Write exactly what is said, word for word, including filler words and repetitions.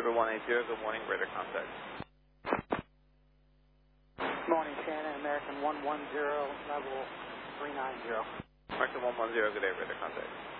River one eight zero, good morning, radar contact. Good morning, Shannon, American one one zero, level three nine zero. American one one zero, good day, radar contact.